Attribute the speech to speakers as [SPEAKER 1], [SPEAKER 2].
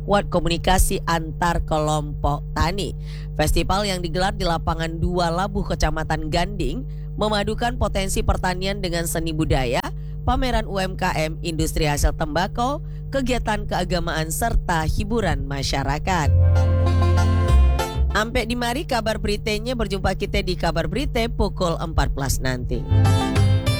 [SPEAKER 1] memperkuat komunikasi antar kelompok tani. Festival yang digelar di lapangan 2 Labuh Kecamatan Ganding memadukan potensi pertanian dengan seni budaya, pameran UMKM, industri hasil tembakau, kegiatan keagamaan serta hiburan masyarakat. Sampai di mari kabar beritanya, berjumpa kita di kabar berita pukul 14 nanti.